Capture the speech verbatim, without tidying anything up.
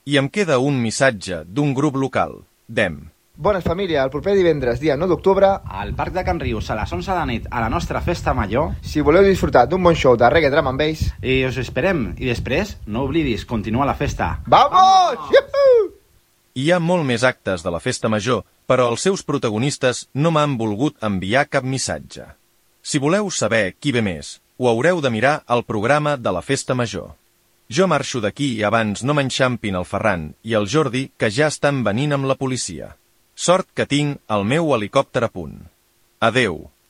I em queda un missatge d'un grup local, Dem. Bones, família, el proper divendres, dia nou d'octubre, al Parc de Can Rius, a les onze de nit, a la nostra festa major. Si voleu disfrutar d'un bon show de reggae, drum and bass, I us esperem. I després, no oblidis, continua la festa. vamos! Yuhu! Hi ha molt més actes de la festa major, però els seus protagonistes no m'han volgut enviar cap missatge. Si voleu saber qui ve més, ho haureu de mirar al programa de la festa major. Jo marxo d'aquí i abans no m'enxampin el Ferran i el Jordi, que ja estan venint amb la policia. Sort que tinc el meu helicòpter a punt. Adeu.